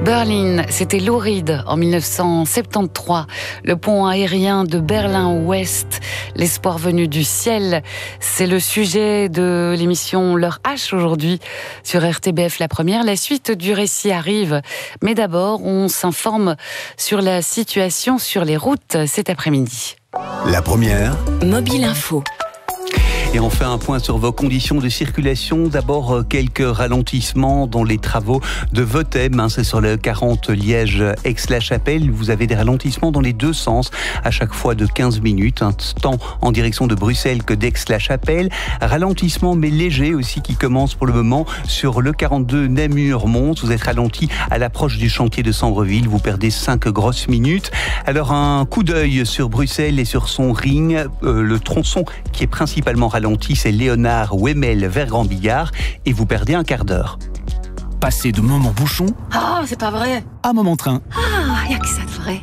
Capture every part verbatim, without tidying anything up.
Berlin, c'était Lou Reed en mille neuf cent soixante-treize. Le pont aérien de Berlin-Ouest, l'espoir venu du ciel. C'est le sujet de l'émission L'heure H aujourd'hui sur R T B F La Première. La suite du récit arrive. Mais d'abord, on s'informe sur la situation sur les routes cet après-midi. La Première. Mobile Info. Et on fait un point sur vos conditions de circulation. D'abord, quelques ralentissements dans les travaux de Votem. Hein, c'est sur le quarante Liège-Aix-la-Chapelle. Vous avez des ralentissements dans les deux sens, à chaque fois de quinze minutes. Un tant en direction de Bruxelles que d'Aix-la-Chapelle. Ralentissement, mais léger aussi, qui commence pour le moment sur le quarante-deux Namur-Mons. Vous êtes ralenti à l'approche du chantier de Sambreville. Vous perdez cinq grosses minutes. Alors, un coup d'œil sur Bruxelles et sur son ring. Euh, le tronçon qui est principalement ralenti, c'est Léonard-Wemmel vers Grand Bigard et vous perdez un quart d'heure. Passez de moment bouchon Ah, oh, c'est pas vrai. à moment train. Ah, y a que ça de vrai.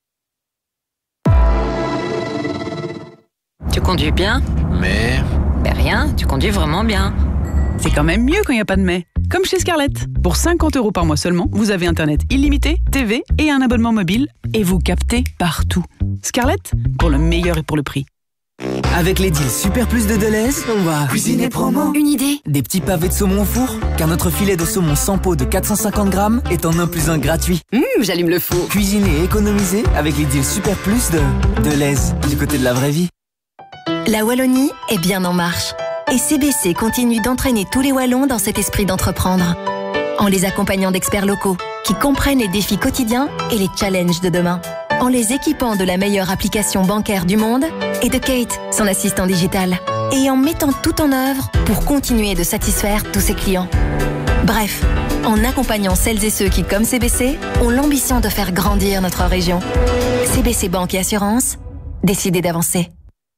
Tu conduis bien? Mais... Ben rien, tu conduis vraiment bien. C'est quand même mieux quand il n'y a pas de mais. Comme chez Scarlett. Pour cinquante euros par mois seulement, vous avez Internet illimité, T V et un abonnement mobile. Et vous captez partout. Scarlett, pour le meilleur et pour le prix. Avec les deals Super Plus de Deleuze, on va cuisiner promo. Une idée. Des petits pavés de saumon au four, car notre filet de saumon sans peau de quatre cent cinquante grammes est en un plus un gratuit. Hum, j'allume le four. Cuisiner et économiser avec les deals Super Plus de Deleuze, du côté de la vraie vie. La Wallonie est bien en marche. Et C B C continue d'entraîner tous les Wallons dans cet esprit d'entreprendre. En les accompagnant d'experts locaux qui comprennent les défis quotidiens et les challenges de demain. En les équipant de la meilleure application bancaire du monde et de Kate, son assistant digital. Et en mettant tout en œuvre pour continuer de satisfaire tous ses clients. Bref, en accompagnant celles et ceux qui, comme C B C, ont l'ambition de faire grandir notre région. C B C Banque et Assurance, décidez d'avancer.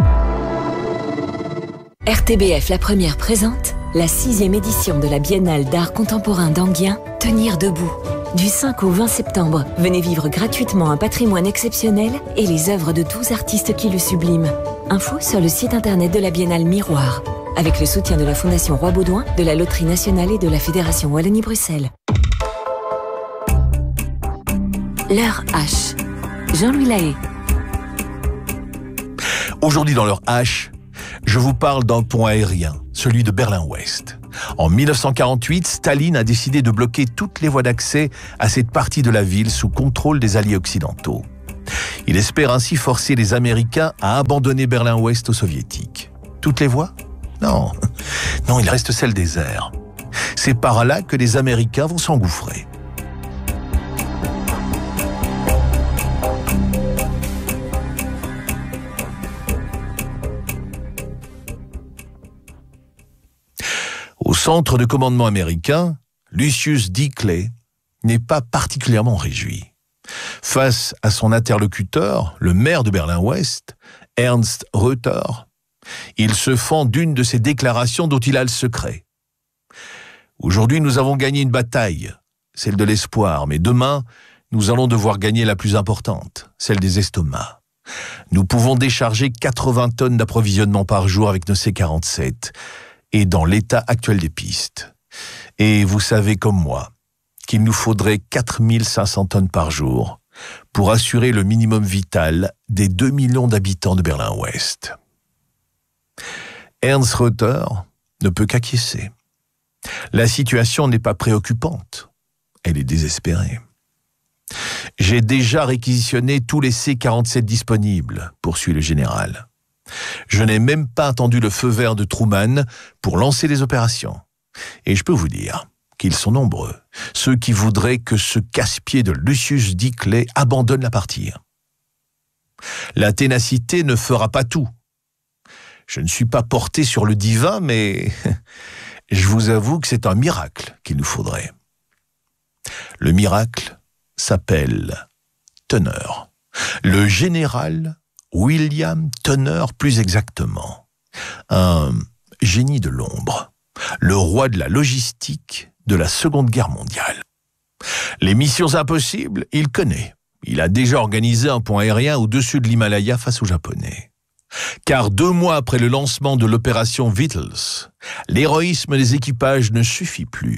R T B F La Première présente la sixième édition de la Biennale d'art contemporain d'Enghien, Tenir debout. Du cinq au vingt septembre, venez vivre gratuitement un patrimoine exceptionnel et les œuvres de douze artistes qui le subliment. Info sur le site internet de la Biennale Miroir, avec le soutien de la Fondation Roi Baudouin, de la Loterie Nationale et de la Fédération Wallonie-Bruxelles. L'heure H. Jean-Louis Lahaye. Aujourd'hui dans l'heure H, je vous parle d'un pont aérien, celui de Berlin-Ouest. En mille neuf cent quarante-huit, Staline a décidé de bloquer toutes les voies d'accès à cette partie de la ville sous contrôle des alliés occidentaux. Il espère ainsi forcer les Américains à abandonner Berlin-Ouest aux Soviétiques. Toutes les voies? Non. Non, il reste celle des airs. C'est par là que les Américains vont s'engouffrer. Au centre de commandement américain, Lucius D. Clay n'est pas particulièrement réjoui. Face à son interlocuteur, le maire de Berlin-Ouest, Ernst Reuter, il se fend d'une de ses déclarations dont il a le secret. Aujourd'hui, nous avons gagné une bataille, celle de l'espoir, mais demain, nous allons devoir gagner la plus importante, celle des estomacs. Nous pouvons décharger quatre-vingts tonnes d'approvisionnement par jour avec nos C quarante-sept, et dans l'état actuel des pistes. Et vous savez comme moi qu'il nous faudrait quatre mille cinq cents tonnes par jour pour assurer le minimum vital des deux millions d'habitants de Berlin-Ouest. Ernst Reuter ne peut qu'acquiescer. La situation n'est pas préoccupante, elle est désespérée. J'ai déjà réquisitionné tous les C quarante-sept disponibles, poursuit le général. Je n'ai même pas attendu le feu vert de Truman pour lancer les opérations. Et je peux vous dire qu'ils sont nombreux, ceux qui voudraient que ce casse-pied de Lucius D. Clay abandonne la partie. La ténacité ne fera pas tout. Je ne suis pas porté sur le divin, mais je vous avoue que c'est un miracle qu'il nous faudrait. Le miracle s'appelle Turner. Le général William Turner, plus exactement. Un génie de l'ombre, le roi de la logistique de la Seconde Guerre mondiale. Les missions impossibles, il connaît. Il a déjà organisé un pont aérien au-dessus de l'Himalaya face aux Japonais. Car deux mois après le lancement de l'opération Vittles, l'héroïsme des équipages ne suffit plus.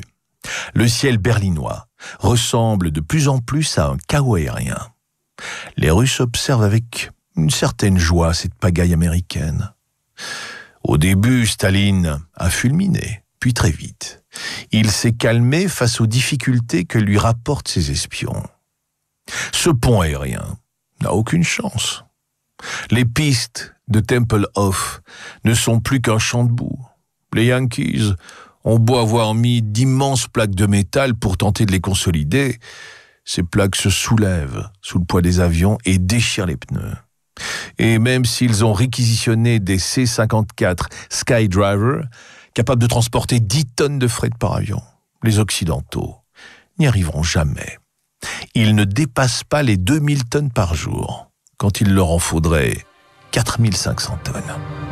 Le ciel berlinois ressemble de plus en plus à un chaos aérien. Les Russes observent avec une certaine joie cette pagaille américaine. Au début, Staline a fulminé, puis très vite, il s'est calmé face aux difficultés que lui rapportent ses espions. Ce pont aérien n'a aucune chance. Les pistes de Tempelhof ne sont plus qu'un champ de boue. Les Yankees ont beau avoir mis d'immenses plaques de métal pour tenter de les consolider, ces plaques se soulèvent sous le poids des avions et déchirent les pneus. Et même s'ils ont réquisitionné des C cinquante-quatre Skydriver, capables de transporter dix tonnes de fret par avion, les Occidentaux n'y arriveront jamais. Ils ne dépassent pas les deux mille tonnes par jour, quand il leur en faudrait quatre mille cinq cents tonnes.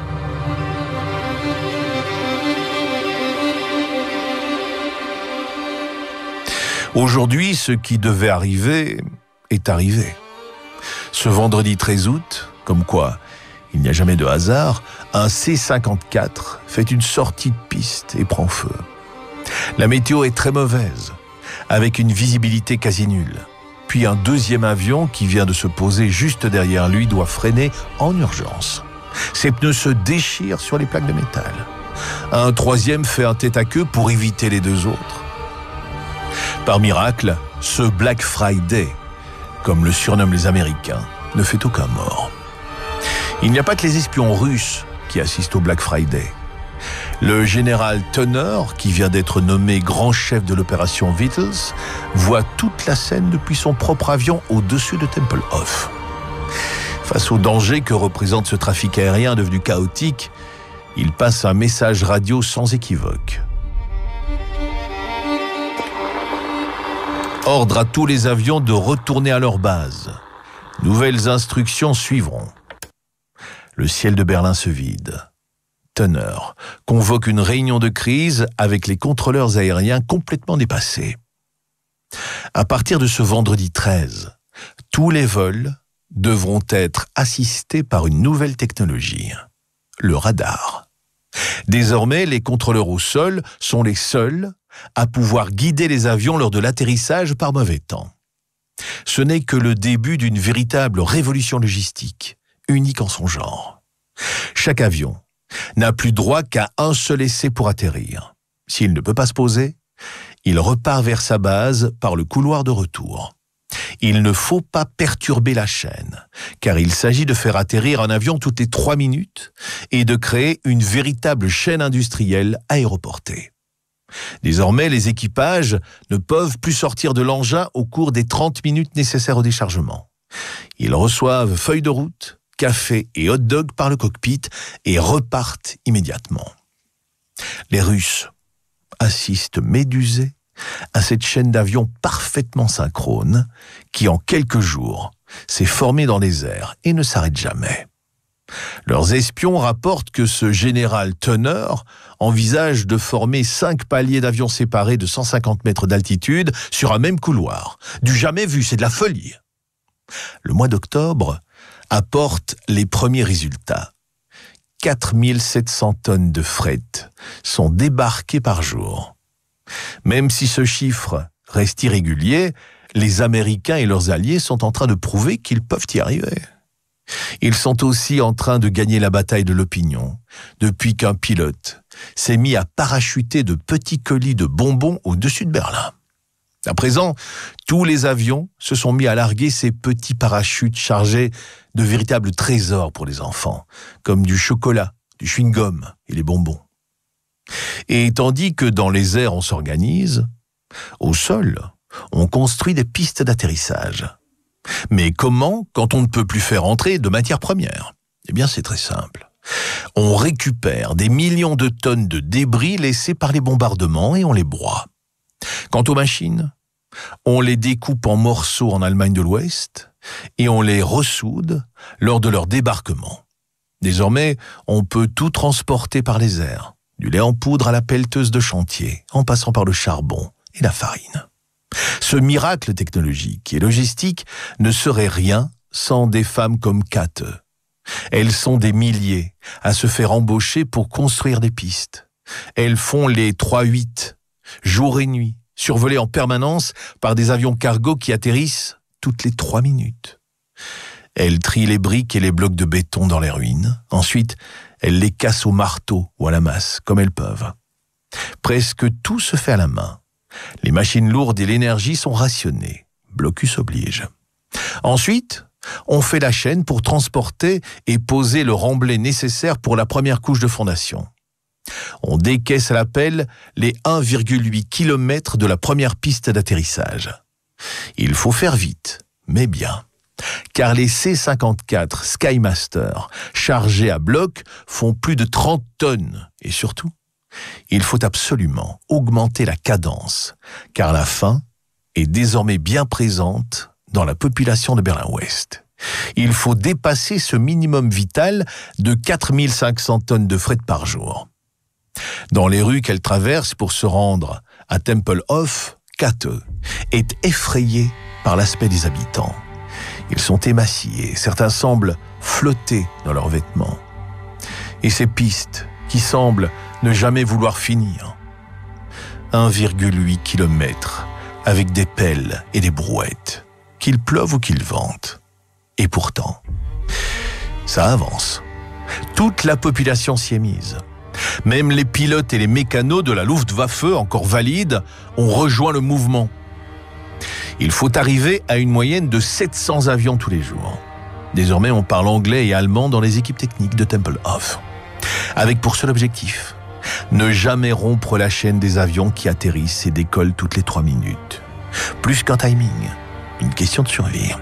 Aujourd'hui, ce qui devait arriver est arrivé. Ce vendredi treize août, comme quoi il n'y a jamais de hasard, un C cinquante-quatre fait une sortie de piste et prend feu. La météo est très mauvaise, avec une visibilité quasi nulle. Puis un deuxième avion qui vient de se poser juste derrière lui doit freiner en urgence. Ses pneus se déchirent sur les plaques de métal. Un troisième fait un tête-à-queue pour éviter les deux autres. Par miracle, ce Black Friday, comme le surnomment les Américains, ne fait aucun mort. Il n'y a pas que les espions russes qui assistent au Black Friday. Le général Tunner, qui vient d'être nommé grand chef de l'opération Vittles, voit toute la scène depuis son propre avion au-dessus de Tempelhof. Face au danger que représente ce trafic aérien devenu chaotique, il passe un message radio sans équivoque. Ordre à tous les avions de retourner à leur base. Nouvelles instructions suivront. Le ciel de Berlin se vide. Tunner convoque une réunion de crise avec les contrôleurs aériens complètement dépassés. À partir de ce vendredi treize, tous les vols devront être assistés par une nouvelle technologie, le radar. Désormais, les contrôleurs au sol sont les seuls à pouvoir guider les avions lors de l'atterrissage par mauvais temps. Ce n'est que le début d'une véritable révolution logistique, unique en son genre. Chaque avion n'a plus droit qu'à un seul essai pour atterrir. S'il ne peut pas se poser, il repart vers sa base par le couloir de retour. Il ne faut pas perturber la chaîne, car il s'agit de faire atterrir un avion toutes les trois minutes et de créer une véritable chaîne industrielle aéroportée. Désormais, les équipages ne peuvent plus sortir de l'engin au cours des trente minutes nécessaires au déchargement. Ils reçoivent feuilles de route, café et hot dog par le cockpit et repartent immédiatement. Les Russes assistent médusés à cette chaîne d'avions parfaitement synchrone qui, en quelques jours, s'est formée dans les airs et ne s'arrête jamais. Leurs espions rapportent que ce général Tunner envisage de former cinq paliers d'avions séparés de cent cinquante mètres d'altitude sur un même couloir. Du jamais vu, c'est de la folie. Le mois d'octobre apporte les premiers résultats. quatre mille sept cents tonnes de fret sont débarquées par jour. Même si ce chiffre reste irrégulier, les Américains et leurs alliés sont en train de prouver qu'ils peuvent y arriver. Ils sont aussi en train de gagner la bataille de l'opinion, depuis qu'un pilote s'est mis à parachuter de petits colis de bonbons au-dessus de Berlin. À présent, tous les avions se sont mis à larguer ces petits parachutes chargés de véritables trésors pour les enfants, comme du chocolat, du chewing-gum et les bonbons. Et tandis que dans les airs on s'organise, au sol, on construit des pistes d'atterrissage. Mais comment quand on ne peut plus faire entrer de matières premières? Eh bien, c'est très simple. On récupère des millions de tonnes de débris laissés par les bombardements et on les broie. Quant aux machines, on les découpe en morceaux en Allemagne de l'Ouest et on les ressoude lors de leur débarquement. Désormais, on peut tout transporter par les airs, du lait en poudre à la pelleteuse de chantier, en passant par le charbon et la farine. Ce miracle technologique et logistique ne serait rien sans des femmes comme Kate. Elles sont des milliers à se faire embaucher pour construire des pistes. Elles font les trois huit, jour et nuit, survolée en permanence par des avions cargo qui atterrissent toutes les trois minutes. Elle trie les briques et les blocs de béton dans les ruines. Ensuite, elle les casse au marteau ou à la masse, comme elles peuvent. Presque tout se fait à la main. Les machines lourdes et l'énergie sont rationnées. Blocus oblige. Ensuite, on fait la chaîne pour transporter et poser le remblai nécessaire pour la première couche de fondation. On décaisse à la pelle les un virgule huit kilomètres de la première piste d'atterrissage. Il faut faire vite, mais bien. Car les C cinquante-quatre Skymaster chargés à bloc font plus de trente tonnes. Et surtout, il faut absolument augmenter la cadence, car la faim est désormais bien présente dans la population de Berlin-Ouest. Il faut dépasser ce minimum vital de quatre mille cinq cents tonnes de fret par jour. Dans les rues qu'elle traverse pour se rendre à Tempelhof, Käthe est effrayé par l'aspect des habitants. Ils sont émaciés, certains semblent flotter dans leurs vêtements. Et ces pistes qui semblent ne jamais vouloir finir. un virgule huit kilomètres avec des pelles et des brouettes, qu'il pleuve ou qu'il vente. Et pourtant, ça avance. Toute la population s'y est mise. Même les pilotes et les mécanos de la Luftwaffe, encore valides, ont rejoint le mouvement. Il faut arriver à une moyenne de sept cents avions tous les jours. Désormais, on parle anglais et allemand dans les équipes techniques de Tempelhof. Avec pour seul objectif, ne jamais rompre la chaîne des avions qui atterrissent et décollent toutes les trois minutes. Plus qu'un timing, une question de survie.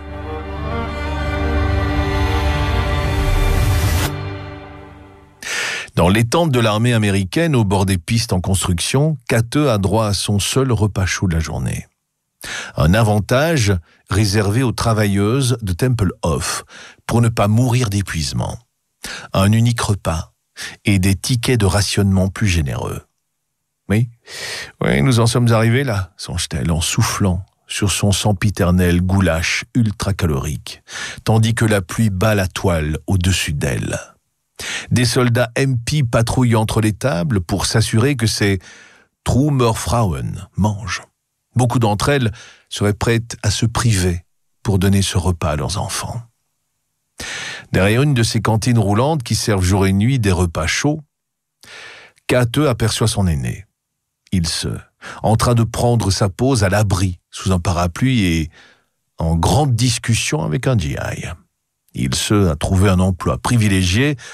Dans les tentes de l'armée américaine, au bord des pistes en construction, Käthe a droit à son seul repas chaud de la journée. Un avantage réservé aux travailleuses de Tempelhof pour ne pas mourir d'épuisement. Un unique repas et des tickets de rationnement plus généreux. Oui, oui, nous en sommes arrivés là, songe-t-elle en soufflant sur son sempiternel goulash ultra-calorique, tandis que la pluie bat la toile au-dessus d'elle. Des soldats M P patrouillent entre les tables pour s'assurer que ces Trümmerfrauen mangent. Beaucoup d'entre elles seraient prêtes à se priver pour donner ce repas à leurs enfants. Derrière une de ces cantines roulantes qui servent jour et nuit des repas chauds, Käthe aperçoit son aîné. Il se, en train de prendre sa pause à l'abri, sous un parapluie et en grande discussion avec un G I. Il se a trouvé un emploi privilégié